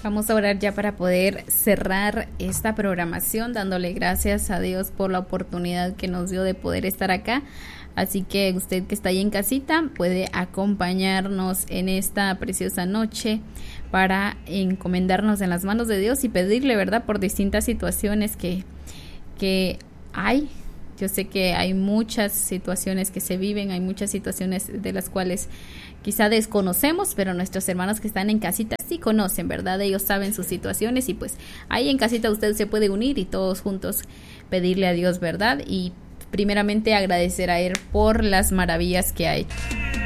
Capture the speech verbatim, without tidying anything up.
Vamos a orar ya para poder cerrar esta programación, dándole gracias a Dios por la oportunidad que nos dio de poder estar acá. Así que usted que está ahí en casita puede acompañarnos en esta preciosa noche para encomendarnos en las manos de Dios y pedirle, ¿verdad?, por distintas situaciones que, que hay. Yo sé que hay muchas situaciones que se viven, hay muchas situaciones de las cuales quizá desconocemos, pero nuestros hermanos que están en casita sí conocen, ¿verdad? Ellos saben sus situaciones y pues ahí en casita usted se puede unir y todos juntos pedirle a Dios, ¿verdad? Y primeramente agradecer a Él por las maravillas que ha hecho.